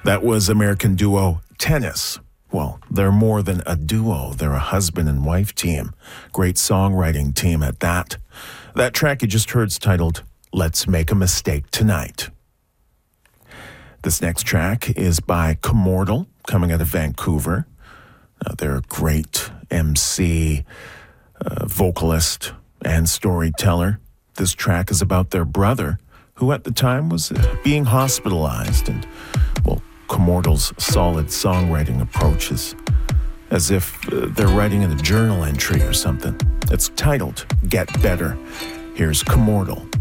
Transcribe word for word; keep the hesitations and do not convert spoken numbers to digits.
That was American duo Tennis. Well, they're more than a duo. They're a husband and wife team. Great songwriting team at that. That track you just heard is titled Let's Make a Mistake Tonight. This next track is by Commortal, coming out of Vancouver. Uh, they're a great M C, uh, vocalist, and storyteller. This track is about their brother, who at the time was uh, being hospitalized, and, well, Commortal's solid songwriting approach is as if uh, they're writing in a journal entry or something. It's titled Get Better. Here's Commortal.